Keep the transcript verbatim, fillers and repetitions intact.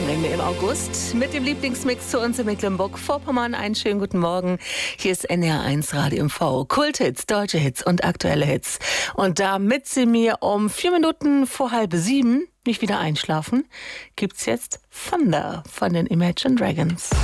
Wochenende im August mit dem Lieblingsmix zu uns in Mecklenburg-Vorpommern. Einen schönen guten Morgen. Hier ist N R eins Radio M V. Kulthits, deutsche Hits und aktuelle Hits. Und damit Sie mir um vier Minuten vor halb sieben nicht wieder einschlafen, gibt's jetzt Thunder von den Imagine Dragons.